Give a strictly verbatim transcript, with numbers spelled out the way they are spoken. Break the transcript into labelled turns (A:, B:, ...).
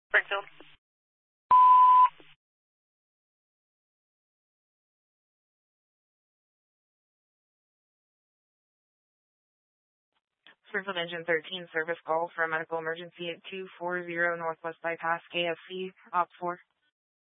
A: Springfield.
B: Springfield Engine thirteen, service call for a medical emergency at two forty Northwest Bypass, K F C, Op four.